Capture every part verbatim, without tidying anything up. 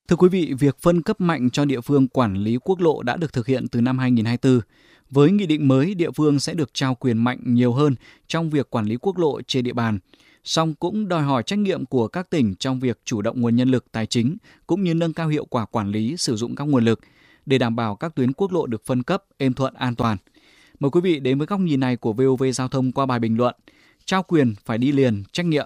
Thưa quý vị, việc phân cấp mạnh cho địa phương quản lý quốc lộ đã được thực hiện từ năm hai nghìn không trăm hai mươi tư. Với nghị định mới, địa phương sẽ được trao quyền mạnh nhiều hơn trong việc quản lý quốc lộ trên địa bàn. Song cũng đòi hỏi trách nhiệm của các tỉnh trong việc chủ động nguồn nhân lực tài chính cũng như nâng cao hiệu quả quản lý sử dụng các nguồn lực để đảm bảo các tuyến quốc lộ được phân cấp êm thuận an toàn. Mời quý vị đến với góc nhìn này của vê o vê Giao thông qua bài bình luận: trao quyền phải đi liền trách nhiệm.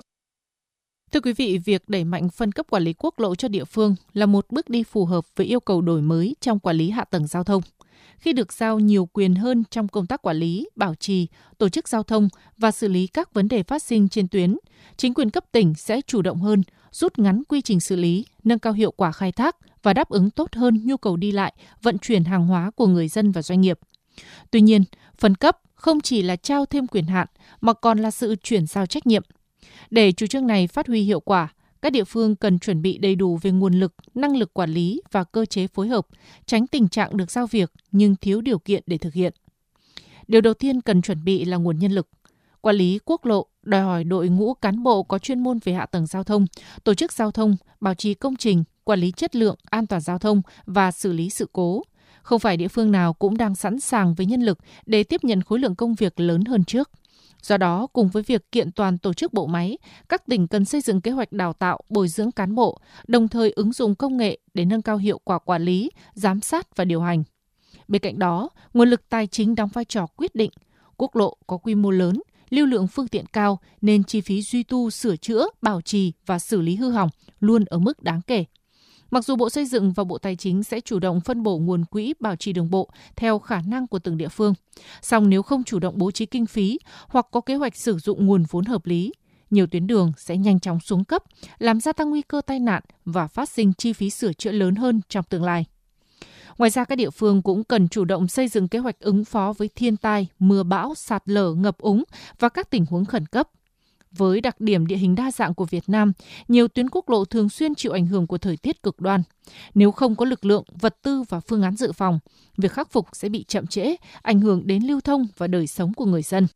Thưa quý vị, việc đẩy mạnh phân cấp quản lý quốc lộ cho địa phương là một bước đi phù hợp với yêu cầu đổi mới trong quản lý hạ tầng giao thông. Khi được giao nhiều quyền hơn trong công tác quản lý, bảo trì, tổ chức giao thông và xử lý các vấn đề phát sinh trên tuyến, chính quyền cấp tỉnh sẽ chủ động hơn, rút ngắn quy trình xử lý, nâng cao hiệu quả khai thác và đáp ứng tốt hơn nhu cầu đi lại, vận chuyển hàng hóa của người dân và doanh nghiệp. Tuy nhiên, phân cấp không chỉ là trao thêm quyền hạn mà còn là sự chuyển giao trách nhiệm. Để chủ trương này phát huy hiệu quả, các địa phương cần chuẩn bị đầy đủ về nguồn lực, năng lực quản lý và cơ chế phối hợp, tránh tình trạng được giao việc nhưng thiếu điều kiện để thực hiện. Điều đầu tiên cần chuẩn bị là nguồn nhân lực. Quản lý quốc lộ đòi hỏi đội ngũ cán bộ có chuyên môn về hạ tầng giao thông, tổ chức giao thông, bảo trì công trình, quản lý chất lượng, an toàn giao thông và xử lý sự cố. Không phải địa phương nào cũng đang sẵn sàng với nhân lực để tiếp nhận khối lượng công việc lớn hơn trước. Do đó, cùng với việc kiện toàn tổ chức bộ máy, các tỉnh cần xây dựng kế hoạch đào tạo, bồi dưỡng cán bộ, đồng thời ứng dụng công nghệ để nâng cao hiệu quả quản lý, giám sát và điều hành. Bên cạnh đó, nguồn lực tài chính đóng vai trò quyết định. Quốc lộ có quy mô lớn, lưu lượng phương tiện cao nên chi phí duy tu, sửa chữa, bảo trì và xử lý hư hỏng luôn ở mức đáng kể. Mặc dù Bộ Xây dựng và Bộ Tài chính sẽ chủ động phân bổ nguồn quỹ bảo trì đường bộ theo khả năng của từng địa phương, song nếu không chủ động bố trí kinh phí hoặc có kế hoạch sử dụng nguồn vốn hợp lý, nhiều tuyến đường sẽ nhanh chóng xuống cấp, làm gia tăng nguy cơ tai nạn và phát sinh chi phí sửa chữa lớn hơn trong tương lai. Ngoài ra, các địa phương cũng cần chủ động xây dựng kế hoạch ứng phó với thiên tai, mưa bão, sạt lở, ngập úng và các tình huống khẩn cấp. Với đặc điểm địa hình đa dạng của Việt Nam, nhiều tuyến quốc lộ thường xuyên chịu ảnh hưởng của thời tiết cực đoan. Nếu không có lực lượng, vật tư và phương án dự phòng, việc khắc phục sẽ bị chậm trễ, ảnh hưởng đến lưu thông và đời sống của người dân.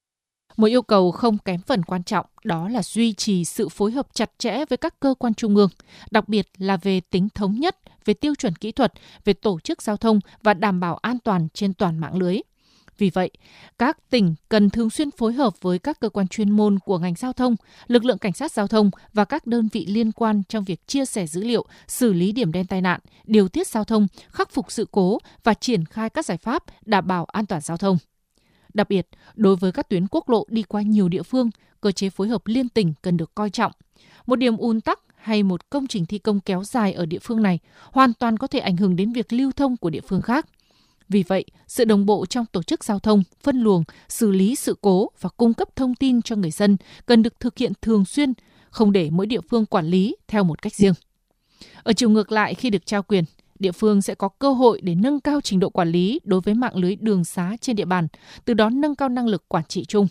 Một yêu cầu không kém phần quan trọng đó là duy trì sự phối hợp chặt chẽ với các cơ quan trung ương, đặc biệt là về tính thống nhất, về tiêu chuẩn kỹ thuật, về tổ chức giao thông và đảm bảo an toàn trên toàn mạng lưới. Vì vậy, các tỉnh cần thường xuyên phối hợp với các cơ quan chuyên môn của ngành giao thông, lực lượng cảnh sát giao thông và các đơn vị liên quan trong việc chia sẻ dữ liệu, xử lý điểm đen tai nạn, điều tiết giao thông, khắc phục sự cố và triển khai các giải pháp đảm bảo an toàn giao thông. Đặc biệt, đối với các tuyến quốc lộ đi qua nhiều địa phương, cơ chế phối hợp liên tỉnh cần được coi trọng. Một điểm ùn tắc hay một công trình thi công kéo dài ở địa phương này hoàn toàn có thể ảnh hưởng đến việc lưu thông của địa phương khác. Vì vậy, sự đồng bộ trong tổ chức giao thông, phân luồng, xử lý sự cố và cung cấp thông tin cho người dân cần được thực hiện thường xuyên, không để mỗi địa phương quản lý theo một cách riêng. Ở chiều ngược lại, khi được trao quyền, địa phương sẽ có cơ hội để nâng cao trình độ quản lý đối với mạng lưới đường xá trên địa bàn, từ đó nâng cao năng lực quản trị chung.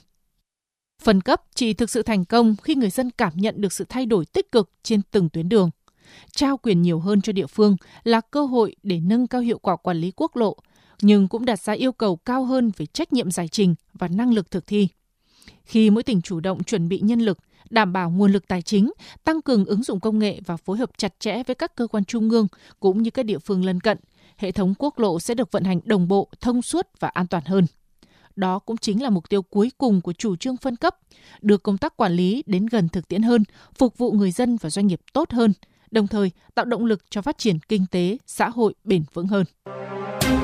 Phân cấp chỉ thực sự thành công khi người dân cảm nhận được sự thay đổi tích cực trên từng tuyến đường. Trao quyền nhiều hơn cho địa phương là cơ hội để nâng cao hiệu quả quản lý quốc lộ, nhưng cũng đặt ra yêu cầu cao hơn về trách nhiệm giải trình và năng lực thực thi. Khi mỗi tỉnh chủ động chuẩn bị nhân lực, đảm bảo nguồn lực tài chính, tăng cường ứng dụng công nghệ và phối hợp chặt chẽ với các cơ quan trung ương cũng như các địa phương lân cận, hệ thống quốc lộ sẽ được vận hành đồng bộ, thông suốt và an toàn hơn. Đó cũng chính là mục tiêu cuối cùng của chủ trương phân cấp, đưa công tác quản lý đến gần thực tiễn hơn, phục vụ người dân và doanh nghiệp tốt hơn, đồng thời tạo động lực cho phát triển kinh tế, xã hội bền vững hơn.